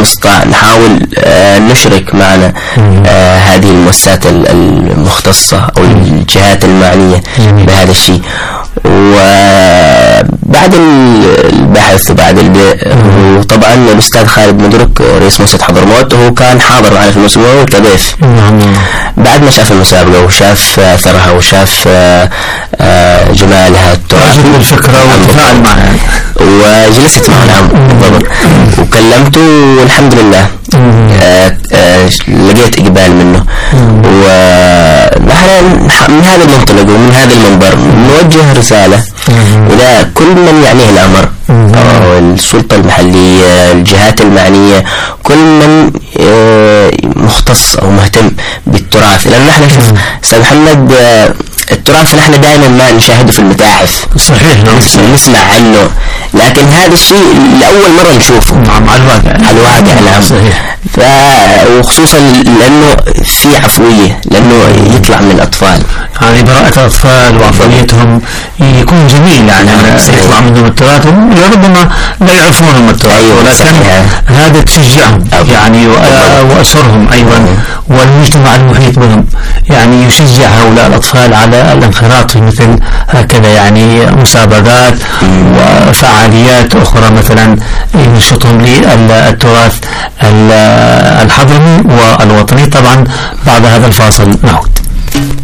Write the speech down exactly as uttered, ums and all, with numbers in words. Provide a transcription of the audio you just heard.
المستطاع نحاول آه نشرك معنا آه هذه المؤسسات المختصة أو الجهات المعنية بهذا الشيء. وبعد البحث وبعد البيع، وطبعا الأستاذ خالد مدرك رئيس مؤسسة حضرموت هو كان حاضر معنا في المسابقة كضيف. بعد ما شاف المسابقة وشاف أثرها وشاف جمالها عجب الفكرة وتفاعل معها، وجلست معه. نعم بالضبط. وكلمته والحمد لله آه آه لقيت إقبال منه. ونحن من هذا المنطلق ومن هذا المنبر نوجه رسالة إلى كل من يعنيه الأمر، السلطة المحلية، الجهات المعنية، كل من آه مختص أو مهتم بالتراث. لأن نحن شوف أستاذ محمد، آه التراث نحن دائما ما نشاهده في المتاحف، صحيح، نسمع عنه، لكن هذا الشيء لأول مرة نشوفه على الواقع. على الواقع نعم. صحيح. ف وخصوصا لأنه في عفوية، لأنه يطلع من الأطفال، يعني براءة الأطفال وعفويتهم يكون جميل، يعني يطلع منهم التراث ربما لا يعرفون التراث. أيوة، ولكن هذا تشجعهم يعني وأسرهم أيضا والمجتمع المحيط بهم، يعني يشجع هؤلاء الأطفال على الانخراط في مثل هكذا يعني مسابقات وفعاليات أخرى مثلا ينشطهم للتراث الحضرمي والوطني. طبعا بعد هذا الفاصل نعود.